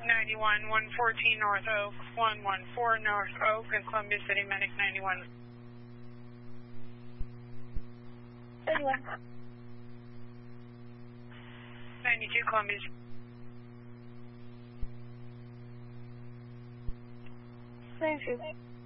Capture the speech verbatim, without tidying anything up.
ninety-one, one fourteen North Oak, one one four North Oak, and Columbia City Medic ninety-one. ninety-one. ninety-two Columbia. ninety-two.